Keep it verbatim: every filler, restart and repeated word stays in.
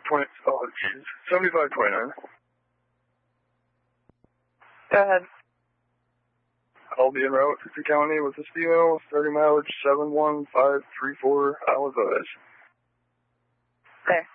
twenty, oh, jeez, seventy-five twenty-nine. Go ahead. I'll be en route to the county with this female, starting mileage seven one five three four, Isle of Vez. Okay.